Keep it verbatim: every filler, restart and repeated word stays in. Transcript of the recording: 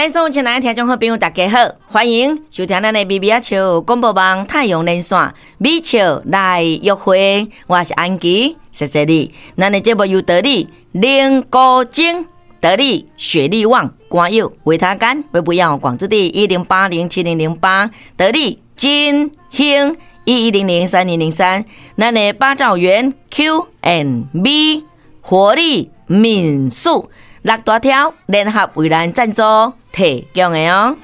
咱所有亲爱的听众好朋友大家好，欢迎收听咱的咪咪啊笑广播网太阳连线美笑来约会，我是安琪，谢谢你。咱的节目由得力灵高精、得力雪力旺、光佑维他干、微不要广之地一零八零七零零八，得力金兴一一零零三零零三，咱的八兆元 Q and B 活力民宿六大条联合为咱赞助提供的哦。